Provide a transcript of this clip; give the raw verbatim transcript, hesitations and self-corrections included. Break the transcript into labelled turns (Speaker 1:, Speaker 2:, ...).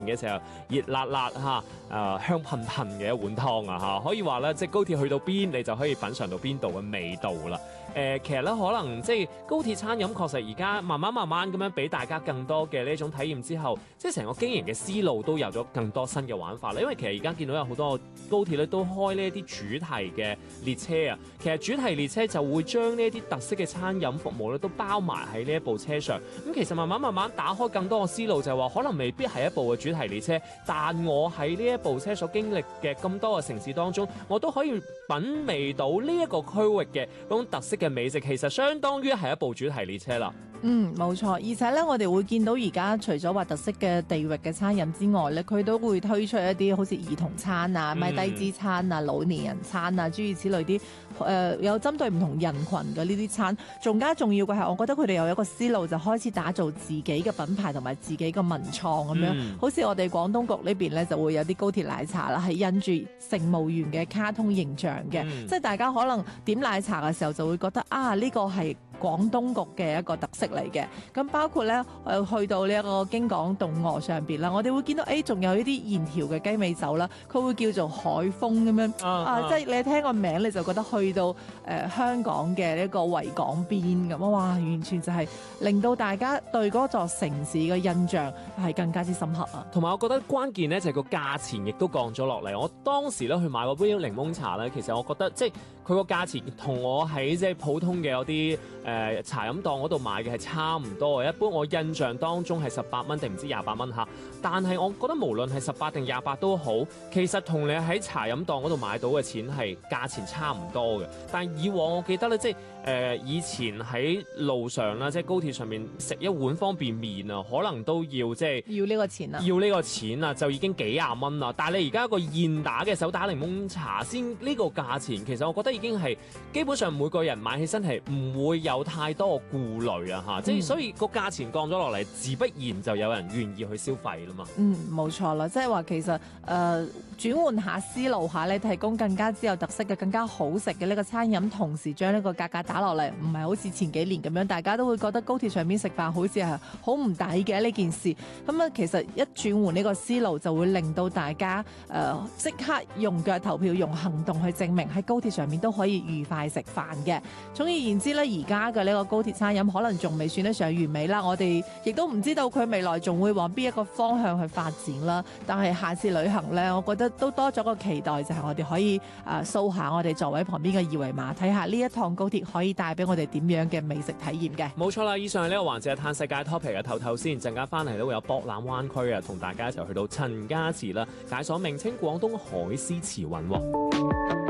Speaker 1: 嘅時候熱辣辣嚇，誒香噴噴嘅一碗湯啊嚇，可以話咧，即係高鐵去到邊，你就可以品嚐到邊度嘅味道啦。誒、呃，其實咧可能即係高鐵餐飲確實而家慢慢慢慢咁樣俾大家更多嘅呢種體驗之後，即係成個經營嘅思路都有咗更多新嘅玩法啦。因為其實而家見到有好多高鐵咧都開呢一啲主題嘅列車啊，其實主題列車就會將呢一啲特色嘅餐飲服務咧都包埋喺呢一部車上。咁其實慢慢慢慢打開更多嘅思路，就係話可能未必係一部嘅主題列車，但我喺呢一部車所經歷嘅咁多嘅城市當中，我都可以品味到呢一個區域嘅嗰種特色嘅美食，其實相當於係一部主題列車啦。
Speaker 2: 嗯，冇錯，而且咧，我哋會見到而家除咗話特色嘅地域嘅餐飲之外咧，佢都會推出一啲好似兒童餐啊、咪低脂餐啊、老年人餐啊，諸如此類啲誒、呃、有針對唔同人群嘅呢啲餐。仲加重要嘅係，我覺得佢哋有一個思路，就開始打造自己嘅品牌同埋自己嘅文創咁樣。嗯、好似我哋廣東局呢邊咧，就會有啲高鐵奶茶啦，係印住乘務員嘅卡通形象嘅，嗯、即係大家可能點奶茶嘅時候就會覺得啊，呢、呢個係廣東局嘅一個特色嚟嘅。咁包括咧，誒去到呢一個京港動鵝上邊啦，我哋會見到誒，仲有呢啲現調嘅雞尾酒啦，佢會叫做海風咁樣、uh, 啊，即係你聽個名你就覺得去到誒、呃、香港嘅呢一個維港邊咁啊，哇！完全就係令到大家對嗰座城市嘅印象係更加之深刻啊。
Speaker 1: 同埋我覺得關鍵咧就係個價錢亦都降咗落嚟。我當時咧去買嗰杯檸檬茶咧，其實我覺得即係佢個價錢同我喺即係普通嘅有啲誒茶飲檔嗰度買嘅係差唔多。一般我印象當中係十八蚊定唔知廿八蚊嚇，但係我覺得無論係十八定廿八都好，其實同你喺茶飲檔嗰度買到嘅錢係價錢差唔多嘅。但係以往我記得咧，即係誒、呃、以前喺路上啦，即係高鐵上面食一碗方便麵啊，可能都要即係
Speaker 2: 要呢個錢啊，
Speaker 1: 要呢個錢啊，就已經幾廿蚊啦。但係你而家個現打嘅手打檸檬茶先呢個價錢，其實我覺得已經係基本上每個人買起身係唔會有太多嘅顧慮啊嚇，即係、嗯、所以個價錢降咗落嚟，自不然就有人願意去消費啦嘛。
Speaker 2: 嗯，冇錯啦，即係話其實誒、呃、轉換下思路下咧，提供更加之有特色嘅、更加好食嘅呢個餐飲，同時將呢個價格打落嚟，唔係好似前幾年咁樣，大家都會覺得高鐵上面食飯好似係好唔抵嘅呢件事。咁、嗯、啊，其實一轉換呢個思路，就會令到大家誒即、呃、刻用腳投票，用行動去證明喺高鐵上面都可以愉快食飯嘅。總而言之咧，而家嘅呢個高鐵餐飲可能仲未算得上完美啦，我哋亦都唔知道佢未來仲會往邊一個方向去發展啦。但係下次旅行呢，我覺得都多咗個期待，就係、是、我哋可以誒掃下我哋座位旁邊嘅二維碼，睇下呢一趟高鐵可以帶俾我哋點樣嘅美食體驗嘅。
Speaker 1: 冇錯啦，以上係呢個環節係嘆世界 topic 嘅頭頭先，陣間翻嚟都會有博覽灣區啊，同大家一齊去到陳家祠啦，解鎖名稱廣東海獅慈雲。